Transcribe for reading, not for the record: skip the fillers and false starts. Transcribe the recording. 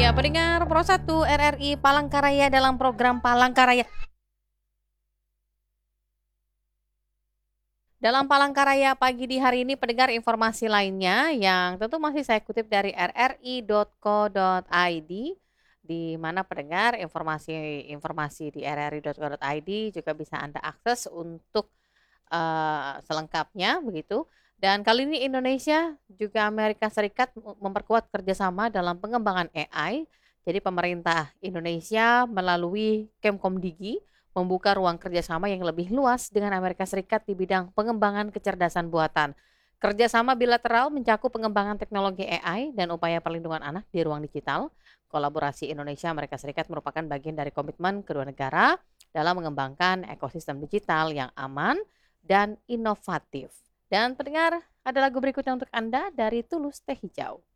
Ya, pendengar Pro 1 RRI Palangkaraya dalam program Palangkaraya. Dalam Palangkaraya pagi di hari ini pendengar informasi lainnya yang tentu masih saya kutip dari rri.co.id, di mana pendengar informasi di rri.co.id juga bisa Anda akses untuk selengkapnya begitu. Dan kali ini Indonesia juga Amerika Serikat memperkuat kerjasama dalam pengembangan AI. Jadi pemerintah Indonesia melalui Kemkomdigi membuka ruang kerjasama yang lebih luas dengan Amerika Serikat di bidang pengembangan kecerdasan buatan. Kerjasama bilateral mencakup pengembangan teknologi AI dan upaya perlindungan anak di ruang digital. Kolaborasi Indonesia-Amerika Serikat merupakan bagian dari komitmen kedua negara dalam mengembangkan ekosistem digital yang aman dan inovatif. Dan pendengar, ada lagu berikutnya untuk Anda dari Tulus Teh Hijau.